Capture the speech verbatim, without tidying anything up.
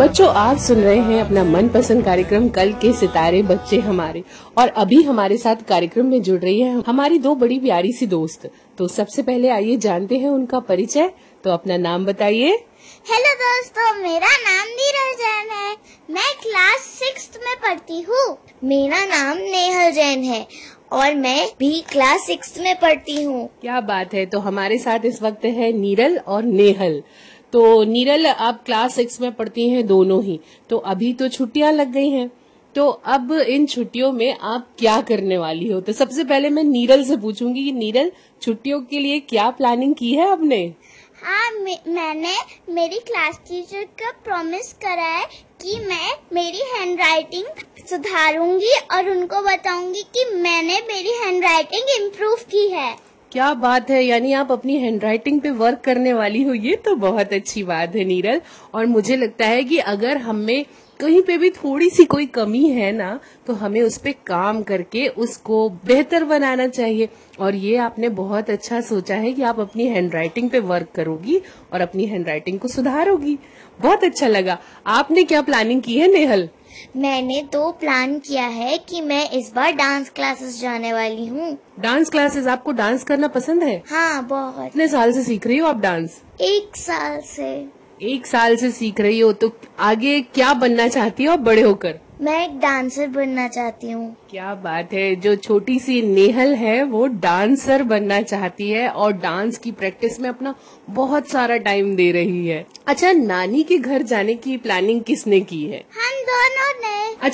बच्चों, आप सुन रहे हैं अपना मनपसंद कार्यक्रम कल के सितारे बच्चे हमारे। और अभी हमारे साथ कार्यक्रम में जुड़ रही है हमारी दो बड़ी प्यारी सी दोस्त। तो सबसे पहले आइए जानते हैं उनका परिचय। तो अपना नाम बताइए। हेलो दोस्तों, मेरा नाम नीरज जैन है। मैं क्लास सिक्स्थ में पढ़ती हूँ। मेरा नाम नेहल जैन है और मैं भी क्लास सिक्स्थ में पढ़ती हूँ। क्या बात है। तो हमारे साथ इस वक्त है नीरल और नेहल। तो नीरल, आप क्लास सिक्स में पढ़ती हैं दोनों ही। तो अभी तो छुट्टियां लग गई हैं, तो अब इन छुट्टियों में आप क्या करने वाली हो? तो सबसे पहले मैं नीरल से पूछूंगी कि नीरल, छुट्टियों के लिए क्या प्लानिंग की है आपने? हाँ, मैंने मेरी क्लास टीचर का प्रॉमिस करा है कि मैं मेरी हैंडराइटिंग सुधारूंगी और उनको बताऊंगी कि मैंने मेरी हैंडराइटिंग इम्प्रूव की है। क्या बात है, यानी आप अपनी हैंडराइटिंग पे वर्क करने वाली हो। ये तो बहुत अच्छी बात है नीरल। और मुझे लगता है कि अगर हमें कहीं पे भी थोड़ी सी कोई कमी है ना, तो हमें उस पे काम करके उसको बेहतर बनाना चाहिए। और ये आपने बहुत अच्छा सोचा है कि आप अपनी हैंडराइटिंग पे वर्क करोगी और अपनी हैंडराइटिंग को सुधारोगी। बहुत अच्छा लगा। आपने क्या प्लानिंग की है नेहल? मैंने तो प्लान किया है कि मैं इस बार डांस क्लासेस जाने वाली हूँ। Dance classes? आपको डांस करना पसंद है? हाँ, बहुत। कितने साल से सीख रही हो आप डांस? एक साल से। एक साल से सीख रही हो, तो आगे क्या बनना चाहती हो आप बड़े होकर? मैं एक डांसर बनना चाहती हूँ। क्या बात है। जो छोटी सी नेहल है वो डांसर बनना चाहती है और डांस की प्रैक्टिस में अपना बहुत सारा टाइम दे रही है। अच्छा, नानी के घर जाने की प्लानिंग किसने की है? हम दोनों ने।